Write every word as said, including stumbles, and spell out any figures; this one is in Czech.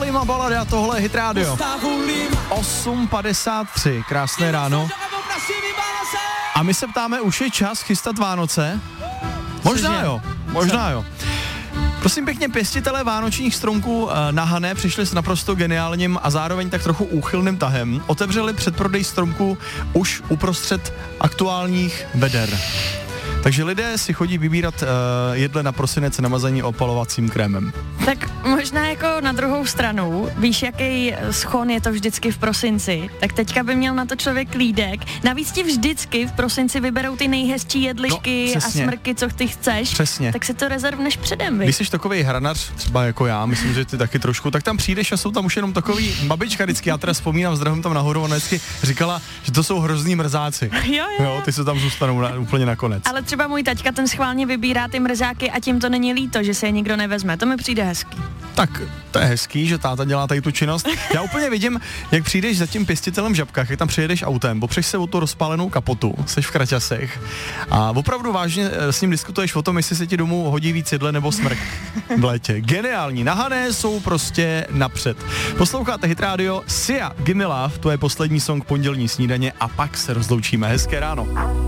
Lima balady a tohle je Hit Radio. osm padesát tři, krásné ráno. A my se ptáme, už je čas chystat Vánoce? Možná jo, možná jo. Prosím pěkně, pěstitelé vánočních stromků na Hané přišli s naprosto geniálním a zároveň tak trochu úchylným tahem. Otevřeli předprodej stromků už uprostřed aktuálních veder. Takže lidé si chodí vybírat uh, jedle na prosinec namazaní opalovacím krémem. Tak možná jako na druhou stranu, víš, jaký schon je to vždycky v prosinci, tak teďka by měl na to člověk klídek. Navíc ti vždycky v prosinci vyberou ty nejhezčí jedličky no, a smrky, co ty chceš. Přesně. Tak si to rezervneš předem, víš? Když jsi takovej hranař, třeba jako já, myslím, že ty taky trošku, tak tam přijdeš a jsou tam už jenom takový babička vždycky, já teda vzpomínám, zdravím tam nahoru, ona vždycky říkala, že to jsou hrozný mrzáci. Jo, jo. Jo, ty se tam zůstanou na, úplně nakonec. Ale třeba můj taťka ten schválně vybírá ty mrzáky a tím to není líto, že se je nikdo nevezme. To mi přijde hezký. Tak to je hezký, že táta dělá tady tu činnost. Já úplně vidím, jak přijdeš za tím pěstitelem v Žabkách, jak tam přijedeš autem, opřeš se o tu rozpálenou kapotu, seš v kraťasech a opravdu vážně s ním diskutuješ o tom, jestli se ti domů hodí víc jedle nebo smrk v létě. Geniální. Na Hané jsou prostě napřed. Posloucháte Hit Radio, Sia, Gimme Love, to je poslední song pondělní snídaně a pak se rozloučíme. Hezké ráno.